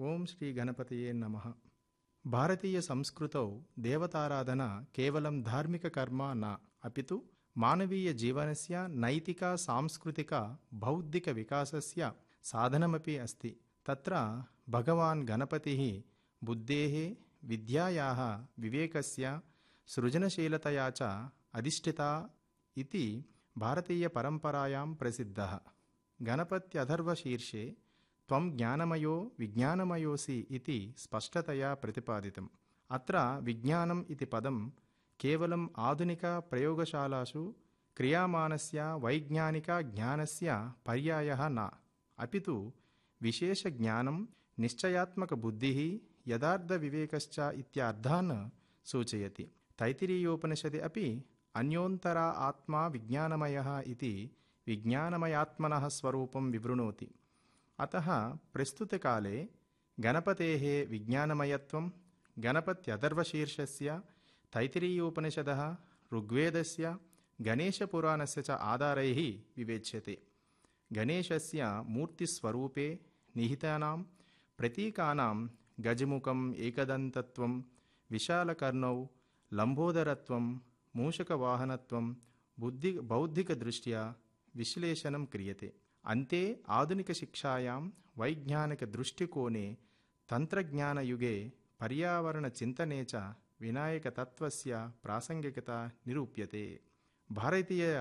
ఓం శ్రీ గణపతయే నమః. భారతీయ సంస్కృతౌ దేవతారాధన కేవలం ధార్మిక కర్మ న అపితు మానవీయ జీవనస్య నైతిక సాంస్కృతిక బౌద్ధిక వికాసస్య సాధనమపి అస్తి. తత్ర భగవాన్ గణపతిః బుద్ధేః విద్యాయాః వివేకస్య సృజనశీలతయా చ అధిష్ఠితా ఇతి భారతీయ పరంపరాయాం ప్రసిద్ధః. గణపత్యథర్వశీర్షే త్వం జ్ఞానమయో విజ్ఞానమయోసి ఇతి స్పష్టతయా ప్రతిపాదితం. అత్ర విజ్ఞానం ఇతి పదం కేవలం ఆధునిక ప్రయోగశాలాసు క్రియామానస్య వైజ్ఞానిక జ్ఞానస్య పర్యాయః న అపితు విశేష జ్ఞానం నిశ్చయాత్మక బుద్ధిః యథార్థ వివేకశ్చ ఇత్యర్థాన్ సూచయతి. తైత్తిరీయోపనిషది అపి అన్యోంతరా ఆత్మా విజ్ఞానమయః ఇతి విజ్ఞానమయాత్మనః స్వరూపం వివృణోతి. అతః ప్రస్తుతకాలే గణపతేః విజ్ఞానమయత్వం గణపత్యథర్వశీర్షస్య తైత్తిరీయోపనిషదः ఋగ్వేదస్య గణేశపురాణస్య చ ఆధారైः వివేచ్యతే. గణేశస్య మూర్తిస్వరూపే నిహితానాం ప్రతీకానాం గజముఖం ఏకదంతత్వం విశాలకర్ణౌ లంబోదరత్వం మూషకవాహనత్వం బౌద్ధికదృష్ట్యా విశ్లేషణం క్రియతే. అంతే ఆధునిక శిక్షాయాం వైజ్ఞానిక దృష్టికోణే తంత్రజ్ఞానయుగే పర్యావరణ చింతనే చ వినాయక తత్వస్య ప్రాసంగికత నిరూప్యతే. భారతీయ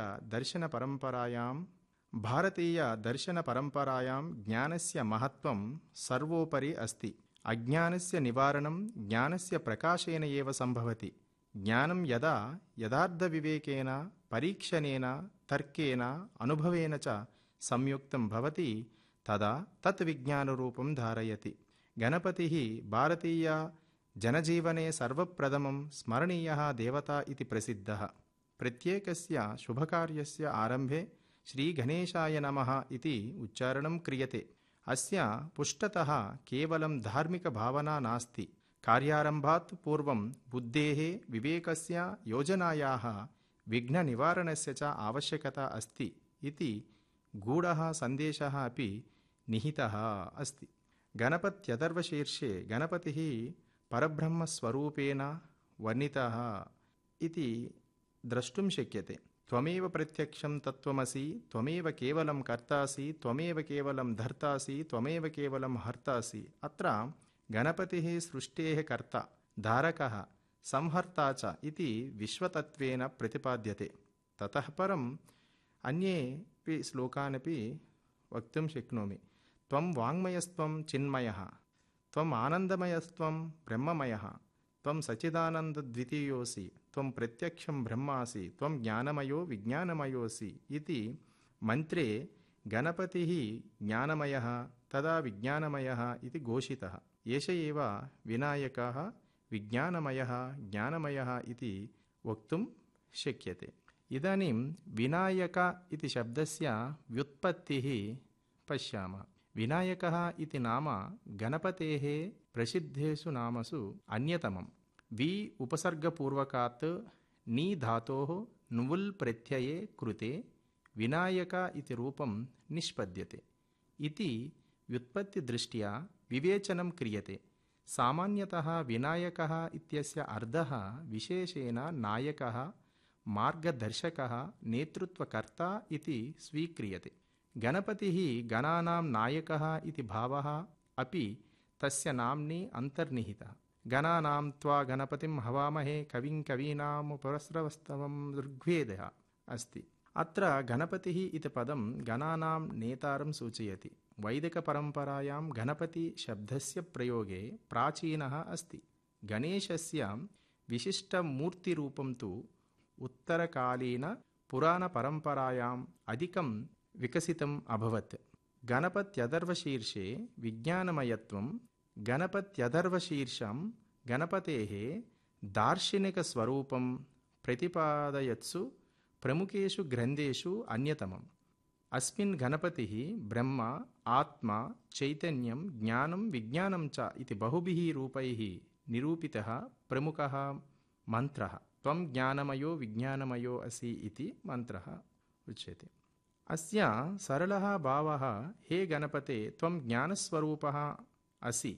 దర్శన పరంపరాయాం జ్ఞానస్య మహత్వం సర్వోపరి అస్తి. అజ్ఞానస్య నివారణం జ్ఞానస్య ప్రకాశేన ఏవ సంభవతి. జ్ఞానం యదా యథార్థ వివేకేన పరీక్షణేన తర్కేన అనుభవేన చ సంయుక్తం భవతి తదా తత్ విజ్ఞానరూపం ధారయతి. గణపతిః భారతీయ జనజీవనే సర్వప్రథమం స్మరణీయः దేవతా ఇతి ప్రసిద్ధः. ప్రత్యేకస్య శుభకార్యస్య ఆరంభే శ్రీ గణేశాయ నమః ఇతి ఉచ్చారణం క్రియతే. అస్య పుష్టతః కేవలం ధార్మిక భావనా నాస్తి. కార్యారంభాత్ పూర్వం బుద్ధేః వివేకస్య యోజనాయాः విఘ్న నివారణస్య చ ఆవశ్యకత అస్తి ఇతి గూఢः సందేశः అపి నిహితः అస్తి. గణపత్యథర్వశీర్షే గణపతిః పరబ్రహ్మస్వరూపేణ వర్ణితः ఇతి ద్రష్టుం శక్యతే. త్వమేవ ప్రత్యక్షం తత్వమసి త్వమేవ కేవలం కర్తాసి త్వమేవ కేవలం ధర్తాసి త్వమేవ కేవలం హర్తాసి. అత్ర గణపతిః సృష్టేః కర్త ధారకः సంహర్తా చ ఇతి విశ్వతత్వేన ప్రతిపాద్యతే. తతః పరం అన్యేపి శ్లోకానపి వక్తుం శక్నోమి. త్వం వాంగ్మయస్త్వం చిన్మయః త్వం ఆనందమయస్త్వం బ్రహ్మమయః త్వం సచ్చిదానందద్వితీయోసి త్వం ప్రత్యక్షం బ్రహ్మాసి త్వం జ్ఞానమయో విజ్ఞానమయోసి ఇతి మంత్రే గణపతిః జ్ఞానమయః తదా విజ్ఞానమయః ఇతి ఘోషితः. ఏష ఏవ వినాయకः విజ్ఞానమయः జ్ఞానమయः ఇతి వక్తుం శక్యతే. ఇదానీం వినాయక ఇతి శబ్దస్య వ్యుత్పత్తిః పశ్యామः. వినాయకः ఇతి నామ గణపతేః ప్రసిద్ధేషు నామసు అన్యతమం. వి ఉపసర్గపూర్వకాత్ నీ ధాతోః నువుల్ ప్రత్యయే కృతే వినాయక ఇతి రూపం నిష్పద్యతే. ఇతి వ్యుత్పత్తి దృష్ట్యా వివేచనం క్రియతే. సామాన్యతః వినాయకः ఇత్యస్య అర్థः విశేషేణ నాయకः మార్గదర్శకः నేతృత్వకర్త ఇతి స్వీక్రియతే. గణపతిః గణానాం నాయకः ఇతి భావः అపి తస్య నామ్ని అంతర్నిహితः. గణానాం త్వా గణపతిం హవామహే కవిం కవీనాముపస్రవస్తవం ఋగ్వేదः అస్తి. అత్ర గణపతిః ఇతి పదం గణానాం నేతారం సూచయతి. వైదిక పరంపరాయాం గణపతి శబ్దస్య ప్రయోగే ప్రాచీనः అస్తి. గణేశస్య విశిష్టమూర్తిరూపం తు ఉత్తరకాలీన పురాణ పరంపరాయాం అధికం వికసితం అభవత్. గణపత్యథర్వశీర్షే విజ్ఞానమయత్వం గణపత్యథర్వశీర్షం గణపతేః దార్శనిక స్వరూపం ప్రతిపాదయత్సు ప్రముఖేషు గ్రంథేషు అన్యతమం. అస్మిన్ గణపతిః బ్రహ్మ ఆత్మ చైతన్యం జ్ఞానం విజ్ఞానం చ ఇతి బహుభిః రూపైః నిరూపితः ప్రముఖः మంత్రः. త్వం జ్ఞానమయో విజ్ఞానమయో అసి ఇతి మంత్రः ఉచ్యతే. అస్య సరళः భావः హే గణపతే త్వం జ్ఞానస్వరూపः असि